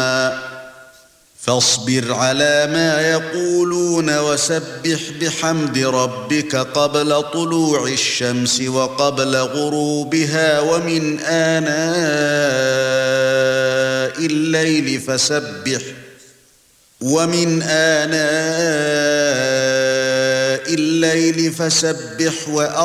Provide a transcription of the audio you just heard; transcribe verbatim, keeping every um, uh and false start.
ظُلْمًا فاصبر على ما يقولون وسبح بحمد ربك قبل طلوع الشمس وقبل غروبها ومن آناء الليل فسبح ومن آناء الليل فسبح